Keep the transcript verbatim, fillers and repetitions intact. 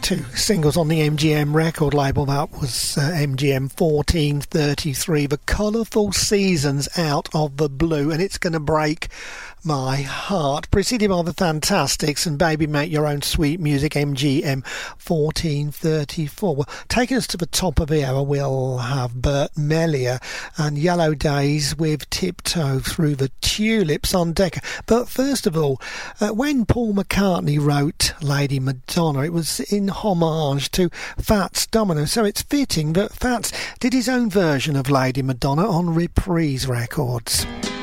two singles on the M G M record label. That was uh, M G M fourteen thirty-three, The Colourful Seasons Out of the Blue, and it's going to break my heart. Preceded by The Fantastics and Baby Make Your Own Sweet Music, M G M fourteen thirty-four. Well, taking us to the top of the hour, we'll have Bert Mellier and Yellow Days with Tiptoe Through the Tulips on Decca. But first of all, uh, when Paul McCartney wrote Lady Madonna, it was in homage to Fats Domino, so it's fitting that Fats did his own version of Lady Madonna on Reprise Records.